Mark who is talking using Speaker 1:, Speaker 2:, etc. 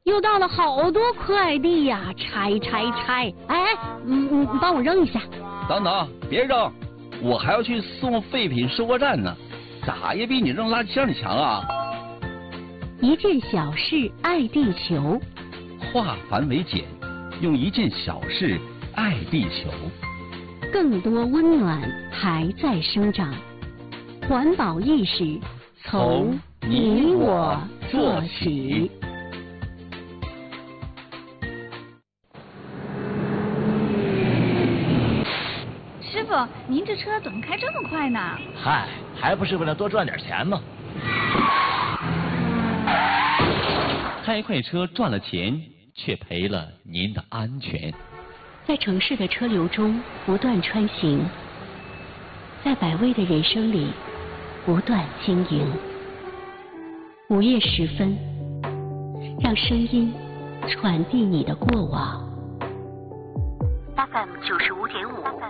Speaker 1: 又到了好多快递呀，拆！哎，你帮我扔一下。
Speaker 2: 等等，别扔，我还要去送废品收货站呢，咋也比你扔垃圾箱里强啊！
Speaker 1: 一件小事爱地球，
Speaker 2: 化繁为简，用一件小事爱地球。
Speaker 1: 更多温暖还在生长，环保意识从你我做起。
Speaker 3: 师傅，您这车怎么开这么快呢？
Speaker 4: 嗨，还不是为了多赚点钱吗？
Speaker 2: 开快车赚了钱，却赔了您的安全。
Speaker 1: 在城市的车流中不断穿行，在百味的人生里不断经营。午夜时分，让声音传递你的过往。FM 95.5。